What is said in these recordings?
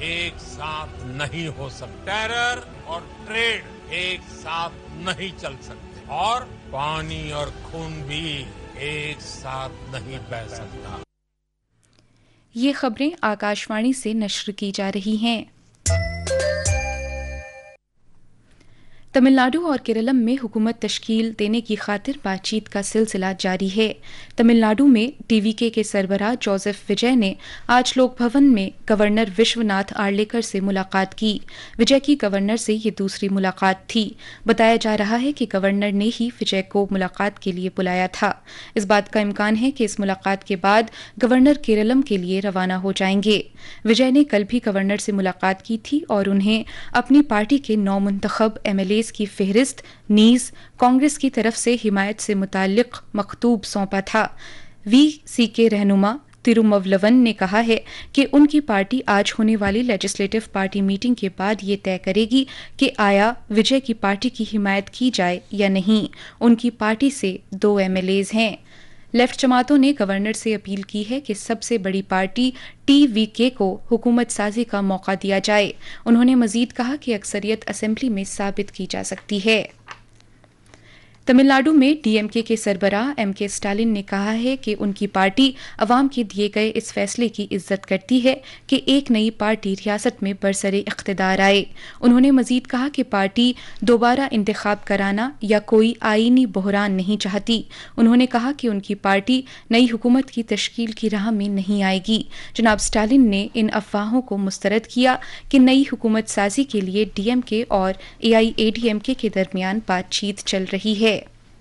एक साथ नहीं हो सकता। टेरर और ट्रेड एक साथ नहीं चल सकते और पानी और खून भी एक साथ नहीं बह सकता। ये खबरें आकाशवाणी से नश्र की जा रही हैं। तमिलनाडु और केरलम में हुकूमत तश्कील देने की खातिर बातचीत का सिलसिला जारी है। तमिलनाडु में टीवीके के सरबराह जोसेफ विजय ने आज लोक भवन में गवर्नर विश्वनाथ आर्लेकर से मुलाकात की। विजय की गवर्नर से ये दूसरी मुलाकात थी। बताया जा रहा है कि गवर्नर ने ही विजय को मुलाकात के लिए बुलाया था। इस बात का इम्कान है कि इस मुलाकात के बाद गवर्नर केरलम के लिए रवाना हो जाएंगे। विजय ने कल भी गवर्नर से मुलाकात की थी और उन्हें अपनी पार्टी के 9 मुंतखब MLAs की फेहरिस्त नीज कांग्रेस की तरफ से हिमायत से मुताल्लिक मकतूब सौंपा था। VC के रहनुमा तिरुमवलवन ने कहा है कि उनकी पार्टी आज होने वाली लेजिस्लेटिव पार्टी मीटिंग के बाद ये तय करेगी कि आया विजय की पार्टी की हिमायत की जाए या नहीं। उनकी पार्टी से 2 MLAs हैं। लेफ्ट जमातों ने गवर्नर से अपील की है कि सबसे बड़ी पार्टी TVK को हुकूमत साजी का मौका दिया जाए। उन्होंने मजीद कहा कि अक्सरियत असेंबली में साबित की जा सकती है। तमिलनाडु में DMK के सरबराह MK स्टालिन ने कहा है कि उनकी पार्टी अवाम के दिए गए इस फैसले की इज्जत करती है कि एक नई पार्टी रियासत में बरसरे इख्तिदार आए। उन्होंने मजीद कहा कि पार्टी दोबारा इंतखाब कराना या कोई आईनी बहरान नहीं चाहती। उन्होंने कहा कि उनकी पार्टी नई हुकूमत की तश्कील की राह में नहीं आएगी। जनाब स्टालिन ने इन अफवाहों को मुस्तरद किया कि नई हुकूमत साजी के लिए DMK और AIADMK के दरमियान बातचीत चल रही है।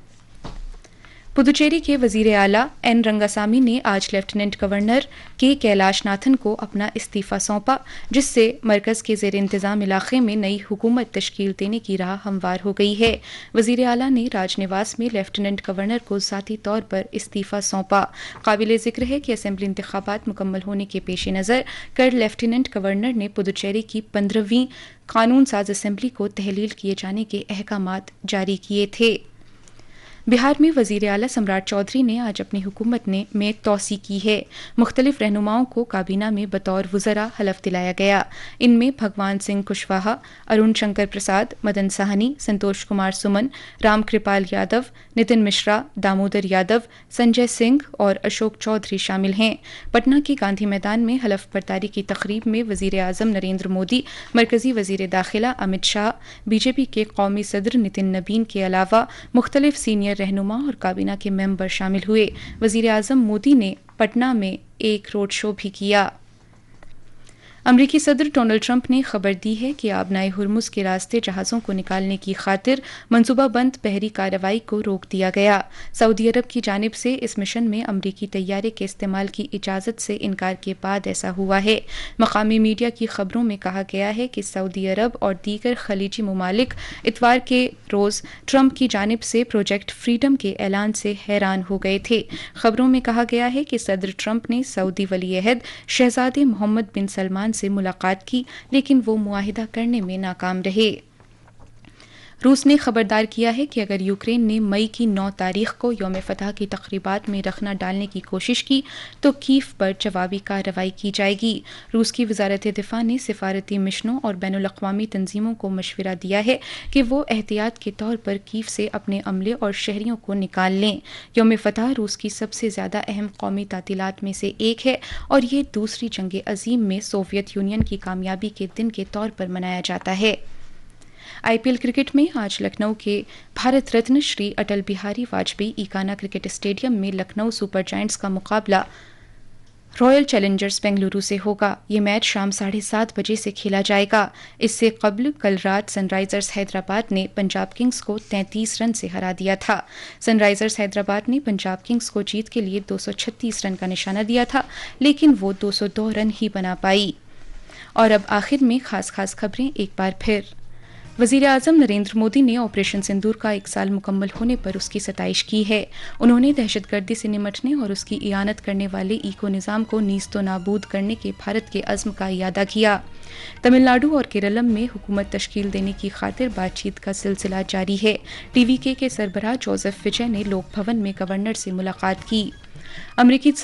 पुदुचेरी के वजीर आला N रंगासामी ने आज लेफ्टिनेंट गवर्नर के कैलाशनाथन को अपना इस्तीफा सौंपा, जिससे मरकज के जेर इंतजाम इलाके में नई हुकूमत तश्कील देने की राह हमवार हो गई है। वजीर आला ने राजनिवास में लेफ्टिनेंट गवर्नर को जाती तौर पर इस्तीफा सौंपा। काबिल जिक्र है कि असेंबली इंतखाबात मुकम्मल होने के पेश नज़र कल लेफ्टिनेंट गवर्नर ने पुदुचेरी की 15वीं कानून साज असेंबली को तहलील किए जाने के अहकामात जारी किए थे। बिहार में वजीर आला सम्राट चौधरी ने आज अपनी हुकूमत में तोसी की है। मुख्तलिफ रहनुमाओं को काबीना में बतौर वुज़रा हलफ दिलाया गया। इनमें भगवान सिंह कुशवाहा, अरुण शंकर प्रसाद, मदन साहनी, संतोष कुमार सुमन, राम कृपाल यादव, नितिन मिश्रा, दामोदर यादव, संजय सिंह और अशोक चौधरी शामिल हैं। पटना के गांधी मैदान में हलफ बर्दारी की तकरीब में वजीर आजम नरेंद्र मोदी, मरकजी वजीर दाखिला अमित शाह, BJP के कौमी सदर नितिन नबीन के अलावा मुख्तलिफ सीनियर रहनुमा और काबीना के मेंबर शामिल हुए। वजीर आजम मोदी ने पटना में एक रोड शो भी किया। अमरीकी सदर डोनाल्ड ट्रंप ने खबर दी है कि आबनाए हुर्मुज के रास्ते जहाज़ों को निकालने की खातिर मनसूबाबंद बहरी कार्रवाई को रोक दिया गया। सऊदी अरब की जानिब से इस मिशन में अमरीकी तैयारे के इस्तेमाल की इजाज़त से इनकार के बाद ऐसा हुआ है। मकामी मीडिया की खबरों में कहा गया है कि सऊदी अरब और दीगर खलीजी ममालिक इतवार के रोज़ ट्रंप की जानिब से प्रोजेक्ट फ्रीडम के ऐलान से हैरान हो गए थे। खबरों में कहा गया है कि सदर ट्रंप ने सऊदी वली-ए-अहद शहजादे मोहम्मद बिन सलमान से मुलाकात की, लेकिन वो मुआहिदा करने में नाकाम रहे। रूस ने खबरदार किया है कि अगर यूक्रेन ने मई की 9 तारीख को यौम फतह की तकरीबात में रखना डालने की कोशिश की तो कीव पर जवाबी कार्रवाई की जाएगी। रूस की वजारत दिफा ने सिफारती मिशनों और बैनुल-अक़वामी तंजीमों को मशवरा दिया है कि वो एहतियात के तौर पर कीव से अपने अमले और शहरियों को निकाल लें। यौम फतह रूस की सबसे ज़्यादा अहम कौमी तातीलात में से एक है और ये दूसरी जंग अजीम में सोवियत यूनियन की कामयाबी के दिन के तौर पर मनाया जाता है। IPL क्रिकेट में आज लखनऊ के भारत रत्न श्री अटल बिहारी वाजपेयी ईकाना क्रिकेट स्टेडियम में लखनऊ सुपर जायंट्स का मुकाबला रॉयल चैलेंजर्स बेंगलुरु से होगा। ये मैच शाम 7:30 बजे से खेला जाएगा। इससे कबल कल रात सनराइजर्स हैदराबाद ने पंजाब किंग्स को 33 रन से हरा दिया था। सनराइजर्स हैदराबाद ने पंजाब किंग्स को जीत के लिए 236 रन का निशाना दिया था, लेकिन वो 202 रन ही बना पाई। और अब आखिर में खास खबरें एक बार फिर। वजीर आजम नरेंद्र मोदी ने ऑपरेशन सिंदूर का 1 साल मुकम्मल होने पर उसकी सताइश की है। उन्होंने दहशतगर्दी से निमटने और उसकी इयानत करने वाले इको निज़ाम को नीस्तो नाबूद करने के भारत के अज़्म का इयादा किया। तमिलनाडु और केरलम में हुकूमत तश्कील देने की खातिर बातचीत का सिलसिला जारी है। TVK के सरबराह जोसेफ विजय ने लोक भवन में गवर्नर से मुलाकात की। अमरीकी